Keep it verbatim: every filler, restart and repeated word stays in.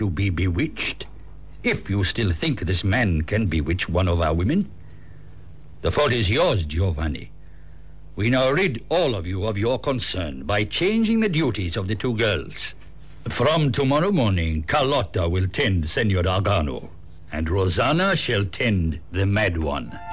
to be bewitched, if you still think this man can bewitch one of our women. The fault is yours, Giovanni. We now rid all of you of your concern by changing the duties of the two girls. From tomorrow morning, Carlotta will tend Senor Argano, and Rosanna shall tend the mad one.